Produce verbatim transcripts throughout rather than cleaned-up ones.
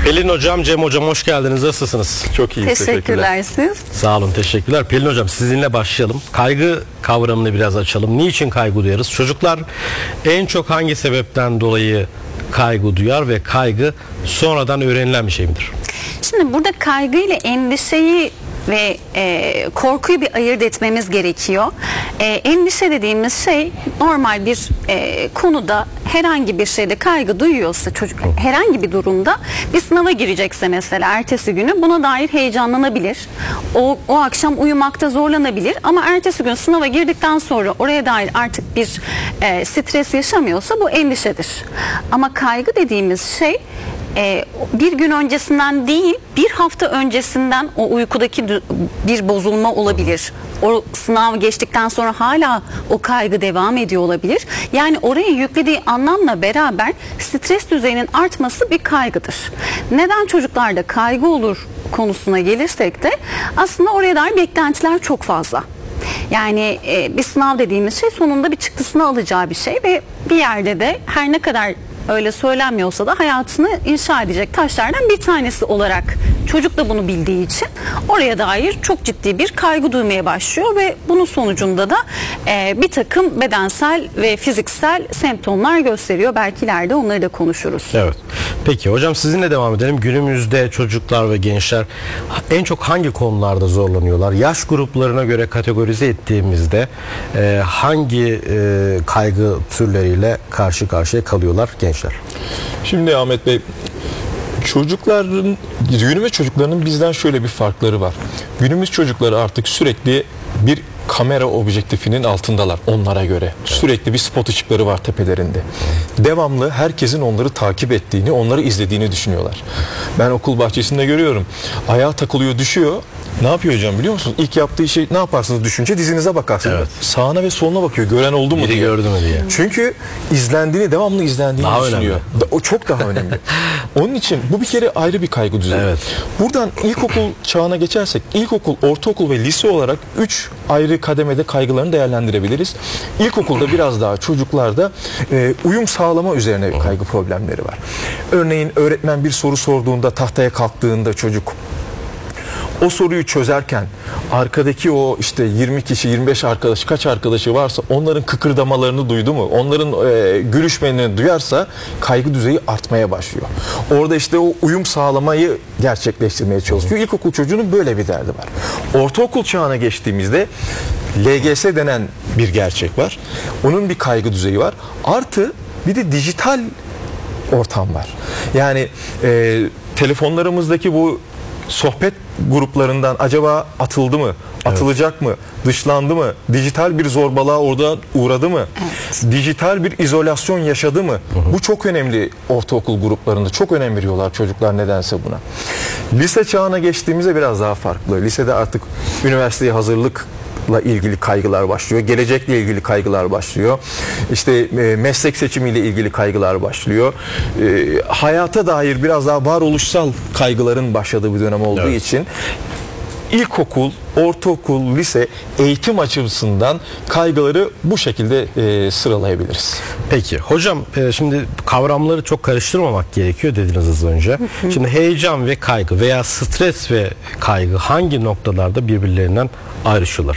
Pelin Hocam, Cem Hocam hoş geldiniz. Nasılsınız? Çok iyi. Teşekkürler, teşekkürler. siz. Sağ olun, teşekkürler. Pelin Hocam, sizinle başlayalım. Kaygı kavramını biraz açalım. Niçin kaygı duyarız? Çocuklar en çok hangi sebepten dolayı kaygı duyar ve kaygı sonradan öğrenilen bir şey midir? Şimdi burada kaygı ile endişeyi ve e, korkuyu bir ayırt etmemiz gerekiyor. E, endişe dediğimiz şey normal bir e, konuda herhangi bir şeyde kaygı duyuyorsa çocuk herhangi bir durumda bir sınava girecekse mesela ertesi günü buna dair heyecanlanabilir. O, o akşam uyumakta zorlanabilir ama ertesi gün sınava girdikten sonra oraya dair artık bir e, stres yaşamıyorsa bu endişedir. Ama kaygı dediğimiz şey Ee, bir gün öncesinden değil, bir hafta öncesinden o uykudaki bir bozulma olabilir. O sınav geçtikten sonra hala o kaygı devam ediyor olabilir. Yani oraya yüklediği anlamla beraber stres düzeyinin artması bir kaygıdır. Neden çocuklarda kaygı olur konusuna gelirsek de aslında oraya dair beklentiler çok fazla. Yani e, bir sınav dediğimiz şey sonunda bir çıktısını alacağı bir şey ve bir yerde de her ne kadar öyle söylenmiyorsa da hayatını inşa edecek taşlardan bir tanesi olarak çocuk da bunu bildiği için oraya dair çok ciddi bir kaygı duymaya başlıyor ve bunun sonucunda da e, bir takım bedensel ve fiziksel semptomlar gösteriyor. Belki ileride onları da konuşuruz. Evet. Peki hocam, sizinle devam edelim. Günümüzde çocuklar ve gençler en çok hangi konularda zorlanıyorlar? Yaş gruplarına göre kategorize ettiğimizde e, hangi e, kaygı türleriyle karşı karşıya kalıyorlar gençler? Şimdi Ahmet Bey, çocukların, günümüz çocuklarının bizden şöyle bir farkları var. Günümüz çocukları artık sürekli bir kamera objektifinin altındalar onlara göre. Sürekli bir spot ışıkları var tepelerinde. Devamlı herkesin onları takip ettiğini, onları izlediğini düşünüyorlar. Ben okul bahçesinde görüyorum. Ayağa takılıyor, düşüyor. Ne yapıyor hocam biliyor musun? İlk yaptığı şey, ne yaparsınız düşünce dizinize bakarsınız. Evet. Sağına ve soluna bakıyor. Gören oldu mu Biri diye. gördü mü diye. Çünkü izlendiğini, devamlı izlendiğini Daha düşünüyor. Da, o çok daha önemli. Onun için bu bir kere ayrı bir kaygı düzeyi. Evet. Buradan ilkokul çağına geçersek, ilkokul, ortaokul ve lise olarak üç ayrı kademede kaygılarını değerlendirebiliriz. İlkokulda biraz daha çocuklarda e, uyum sağlama üzerine kaygı problemleri var. Örneğin öğretmen bir soru sorduğunda, tahtaya kalktığında çocuk o soruyu çözerken arkadaki o işte yirmi kişi, yirmi beş arkadaş, kaç arkadaşı varsa onların kıkırdamalarını duydu mu, onların e, gülüşmelerini duyarsa kaygı düzeyi artmaya başlıyor. Orada işte o uyum sağlamayı gerçekleştirmeye çalışıyor. İlkokul çocuğunun böyle bir derdi var. Ortaokul çağına geçtiğimizde L G S denen bir gerçek var. Onun bir kaygı düzeyi var. Artı bir de dijital ortam var. Yani e, telefonlarımızdaki bu sohbet gruplarından acaba atıldı mı? Atılacak evet. mı? Dışlandı mı? Dijital bir zorbalığa orada uğradı mı? Evet. Dijital bir izolasyon yaşadı mı? Hı hı. Bu çok önemli ortaokul gruplarında. Çok önem veriyorlar çocuklar nedense buna. Lise çağına geçtiğimizde biraz daha farklı. Lisede artık üniversiteye hazırlık ilgili kaygılar başlıyor. Gelecekle ilgili kaygılar başlıyor. İşte e, meslek seçimiyle ilgili kaygılar başlıyor. E, hayata dair biraz daha varoluşsal kaygıların başladığı bir dönem olduğu evet. için ilkokul, ortaokul, lise eğitim açısından kaygıları bu şekilde e, sıralayabiliriz. Peki hocam, e, şimdi kavramları çok karıştırmamak gerekiyor dediniz az önce. Hı hı. Şimdi heyecan ve kaygı veya stres ve kaygı hangi noktalarda birbirlerinden ayrışıyorlar?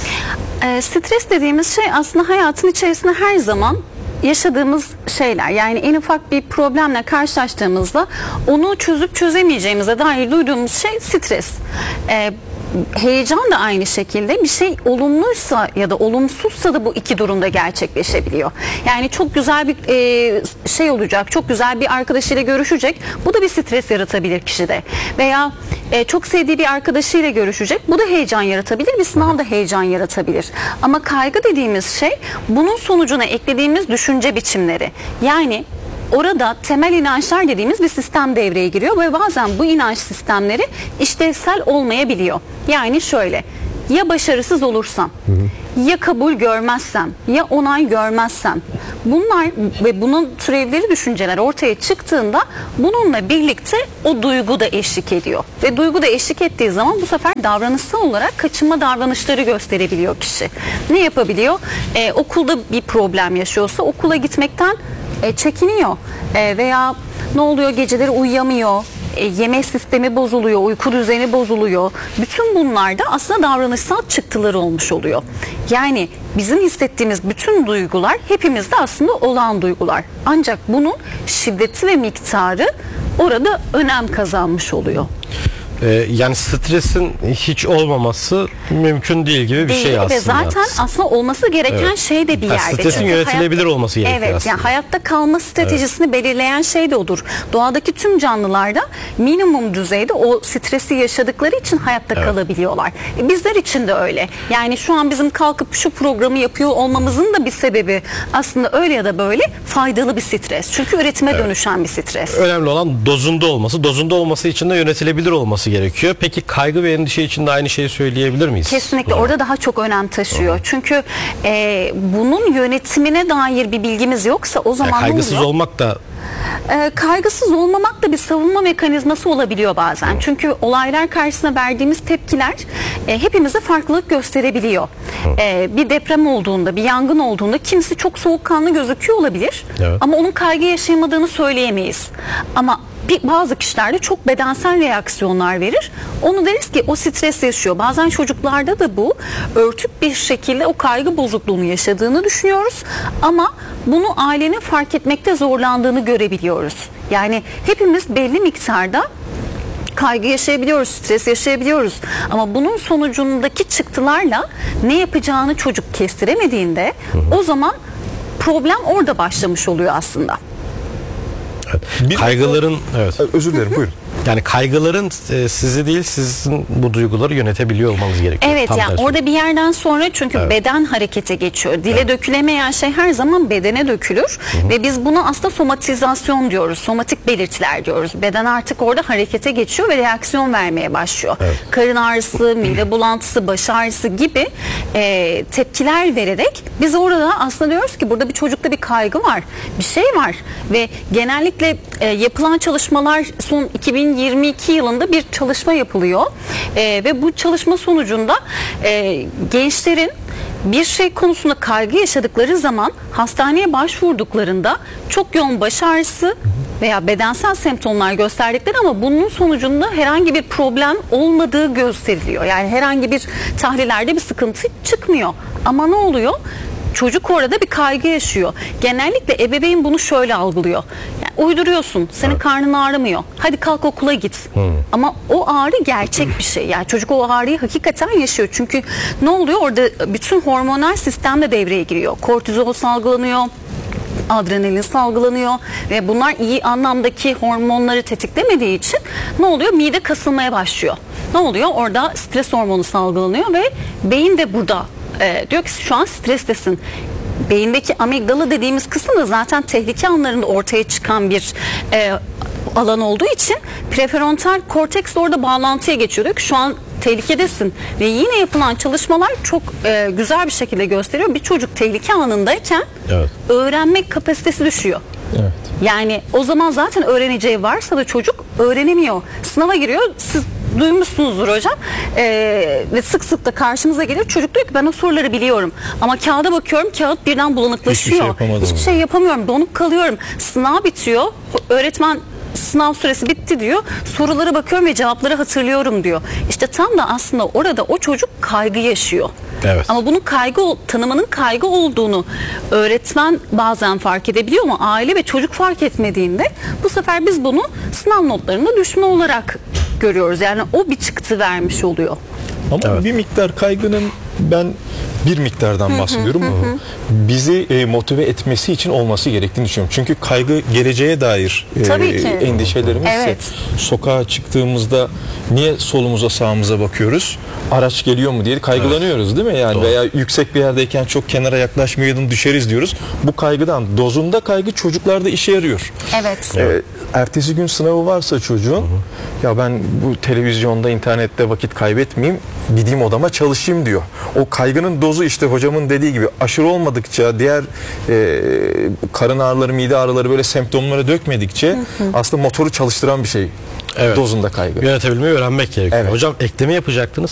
E, stres dediğimiz şey aslında hayatın içerisinde her zaman yaşadığımız şeyler. Yani en ufak bir problemle karşılaştığımızda onu çözüp çözemeyeceğimize dair duyduğumuz şey stres. Ee, heyecan da aynı şekilde bir şey olumluysa ya da olumsuzsa da bu iki durumda gerçekleşebiliyor. Yani çok güzel bir e, şey olacak, çok güzel bir arkadaşıyla görüşecek. Bu da bir stres yaratabilir kişide. Veya e, çok sevdiği bir arkadaşıyla görüşecek. Bu da heyecan yaratabilir. Bir sınav da heyecan yaratabilir. Ama kaygı dediğimiz şey bunun sonucuna eklediğimiz düşünce biçimleri. Yani orada temel inançlar dediğimiz bir sistem devreye giriyor ve bazen bu inanç sistemleri işlevsel olmayabiliyor. Yani şöyle, ya başarısız olursam, hı hı. ya kabul görmezsem, ya onay görmezsem, bunlar ve bunun türevleri düşünceler ortaya çıktığında bununla birlikte o duygu da eşlik ediyor. Ve duygu da eşlik ettiği zaman bu sefer davranışsal olarak kaçınma davranışları gösterebiliyor kişi. Ne yapabiliyor? Ee, okulda bir problem yaşıyorsa okula gitmekten e, çekiniyor e, veya ne oluyor, geceleri uyuyamıyor, e, yeme sistemi bozuluyor, uyku düzeni bozuluyor. Bütün bunlar da aslında davranışsal çıktıları olmuş oluyor. Yani bizim hissettiğimiz bütün duygular hepimizde aslında olan duygular. Ancak bunun şiddeti ve miktarı orada önem kazanmış oluyor. Ee, yani stresin hiç olmaması mümkün değil gibi bir Değil. şey aslında. Ve zaten aslında olması gereken Evet. şey de bir Ha, yerde. stresin Çünkü yönetilebilir hayatta- olması gerekiyor Evet, aslında. yani hayatta kalma stratejisini belirleyen şey de odur. Doğadaki tüm canlılarda minimum düzeyde o stresi yaşadıkları için hayatta kalabiliyorlar. E, bizler için de öyle. Yani şu an bizim kalkıp şu programı yapıyor olmamızın da bir sebebi aslında öyle ya da böyle faydalı bir stres. Çünkü üretime dönüşen bir stres. Önemli olan dozunda olması. Dozunda olması için de yönetilebilir olması gerekiyor. Peki kaygı ve endişe için de aynı şeyi söyleyebilir miyiz? Kesinlikle orada daha çok önem taşıyor. Çünkü e, bunun yönetimine dair bir bilgimiz yoksa o zaman Yani ne kaygısız oluyor? olmak da E, kaygısız olmamak da bir savunma mekanizması olabiliyor bazen. Çünkü olaylar karşısında verdiğimiz tepkiler e, hepimize farklılık gösterebiliyor. E, bir deprem olduğunda, bir yangın olduğunda kimisi çok soğukkanlı gözüküyor olabilir. Evet. Ama onun kaygı yaşayamadığını söyleyemeyiz. Ama bir, bazı kişilerde çok bedensel reaksiyonlar verir. Onu deriz ki o stres yaşıyor. Bazen çocuklarda da bu örtük bir şekilde o kaygı bozukluğunu yaşadığını düşünüyoruz. Ama bunu ailenin fark etmekte zorlandığını görebiliyoruz. Yani hepimiz belli miktarda kaygı yaşayabiliyoruz, stres yaşayabiliyoruz. Ama bunun sonucundaki çıktılarla ne yapacağını çocuk kestiremediğinde o zaman problem orada başlamış oluyor aslında. Bir- kaygıların evet. Özür dilerim, buyurun. Yani kaygıların e, sizi değil sizin bu duyguları yönetebiliyor olmanız gerekiyor. Evet, Tam yani tersi. orada bir yerden sonra çünkü beden harekete geçiyor. Dile dökülemeyen şey her zaman bedene dökülür ve biz buna aslında somatizasyon diyoruz. Somatik belirtiler diyoruz. Beden artık orada harekete geçiyor ve reaksiyon vermeye başlıyor. Karın ağrısı, mide bulantısı, baş ağrısı gibi e, tepkiler vererek biz orada aslında diyoruz ki burada bir çocukta bir kaygı var. Bir şey var ve genellikle e, yapılan çalışmalar son iki bin yirmi iki yılında bir çalışma yapılıyor. E, ve bu çalışma sonucunda e, gençlerin bir şey konusunda kaygı yaşadıkları zaman hastaneye başvurduklarında çok yoğun baş ağrısı veya bedensel semptomlar gösterdikleri ama bunun sonucunda herhangi bir problem olmadığı gösteriliyor. Yani herhangi bir tahlillerde bir sıkıntı çıkmıyor. Ama ne oluyor? Çocuk orada bir kaygı yaşıyor. Genellikle ebeveyn bunu şöyle algılıyor. Yani uyduruyorsun, senin karnın ağrımıyor. Hadi kalk okula git. Ama o ağrı gerçek bir şey. Yani çocuk o ağrıyı hakikaten yaşıyor. Çünkü ne oluyor? Orada bütün hormonal sistem de devreye giriyor. Kortizol salgılanıyor. Adrenalin salgılanıyor ve bunlar iyi anlamdaki hormonları tetiklemediği için ne oluyor? Mide kasılmaya başlıyor. Ne oluyor? Orada stres hormonu salgılanıyor ve beyin de burada e, diyor ki şu an strestesin. Beyindeki amigdala dediğimiz kısım da zaten tehlike anlarında ortaya çıkan bir e, alan olduğu için prefrontal korteks orada bağlantıya geçiyor. Diyor ki şu an tehlikedesin ve yine yapılan çalışmalar çok e, güzel bir şekilde gösteriyor. Bir çocuk tehlike anındayken Evet. öğrenmek kapasitesi düşüyor. Evet. Yani o zaman zaten öğreneceği varsa da çocuk öğrenemiyor. Sınava giriyor. Siz duymuşsunuzdur hocam. Ee, ve sık sık da karşımıza gelir. Çocuk diyor ki ben o soruları biliyorum. Ama kağıda bakıyorum kağıt birden bulanıklaşıyor. Hiçbir şey yapamadım. Hiçbir şey yapamıyorum. Donup kalıyorum. Sınav bitiyor. Öğretmen sınav süresi bitti diyor. Sorulara bakıyorum ve cevapları hatırlıyorum diyor. İşte tam da aslında orada o çocuk kaygı yaşıyor. Evet. Ama bunun kaygı, tanımının kaygı olduğunu öğretmen bazen fark edebiliyor ama aile ve çocuk fark etmediğinde bu sefer biz bunu sınav notlarında düşme olarak görüyoruz. Yani o bir çıktı vermiş oluyor. Ama bir miktar kaygının ben bir miktardan bahsediyorum. Bizi e, motive etmesi için olması gerektiğini düşünüyorum. Çünkü kaygı geleceğe dair e, Tabii ki. endişelerimiz. Evet. Sokağa çıktığımızda niye solumuza sağımıza bakıyoruz? Araç geliyor mu diye kaygılanıyoruz değil mi? Yani veya yüksek bir yerdeyken çok kenara yaklaşmayalım düşeriz diyoruz. Bu kaygıdan dozunda kaygı çocuklarda işe yarıyor. Evet. Ee, ertesi gün sınavı varsa çocuğun ya ben bu televizyonda internette vakit kaybetmeyeyim gideyim odama çalışayım diyor. O kaygının dozu işte hocamın dediği gibi aşırı olmadıkça diğer e, karın ağrıları mide ağrıları böyle semptomlara dökmedikçe aslında motoru çalıştıran bir şey. Evet. Dozunda kaygı. Yönetebilmeyi öğrenmek gerekiyor. Evet. Hocam ekleme yapacaktınız.